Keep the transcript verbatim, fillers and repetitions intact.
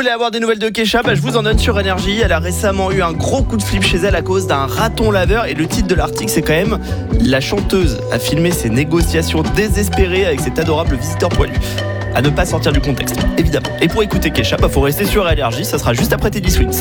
voulez avoir des nouvelles de Kesha, bah, je vous en donne sur Énergie. Elle a récemment eu un gros coup de flip chez elle à cause d'un raton laveur. Et le titre de l'article, c'est quand même la chanteuse a filmé ses négociations désespérées avec cet adorable visiteur poilu. À ne pas sortir du contexte, évidemment. Et pour écouter Kesha, bah, faut rester sur Énergie. Ça sera juste après Teddy Swims.